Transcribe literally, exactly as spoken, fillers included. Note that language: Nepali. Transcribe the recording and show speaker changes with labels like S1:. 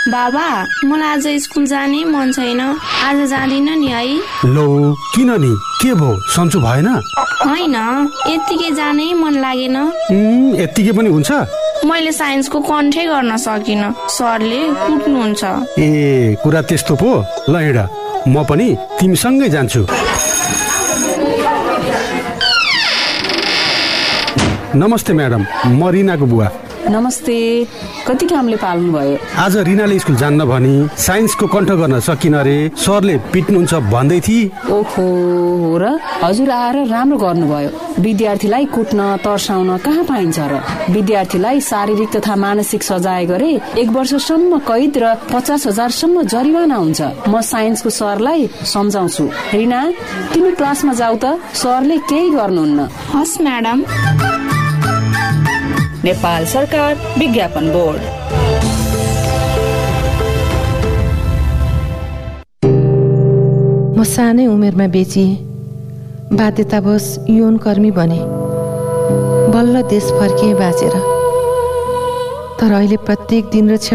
S1: बाबा मलाई आज स्कुल जाने मन छैन, आज जाँदिन नि है।
S2: लो किन नि, के भो सन्चो भएन?
S1: होइन, यत्तिकै जानै मन लागेन।
S2: यत्तिकै पनि हुन्छ?
S1: मैले साइन्सको कन्ठै गर्न सकिनँ, सरले कुट्नुहुन्छ।
S2: ए कुरा त्यस्तो पो। ल हिँड, म पनि तिमीसँगै जान्छु। नमस्ते म्याडम, म रिनाको बुवा।
S3: नमस्ते। कति कामले पाल्नु भयो?
S2: आज रिनाले स्कुल जान्न भनी साइन्सको कण्ठ गर्न सकिन रे, सरले पिट्नुहुन्छ भन्दै थिए।
S3: ओहो, हो र? हजुर आएर राम्रो गर्नुभयो। विद्यार्थीलाई कुट्न तर्साउन कहाँ पाइन्छ र? विद्यार्थीलाई शारीरिक तथा मानसिक सजाय गरे एक वर्षसम्म कैद र पचास हजारसम्म जरिवाना हुन्छ। म साइन्सको सरलाई सम्झाउँछु। रिना, तिमी क्लासमा जाऊ त, सरले केही गर्नुहुन्न।
S1: हस् म्याडम।
S4: नेपाल सरकार विज्ञापन बोर्ड।
S5: म सानै उमेरमा बेचिए, बाध्यतावश यौनकर्मी बने। बल्ल देश फर्किए बाँचेर। तर अहिले प्रत्येक दिन र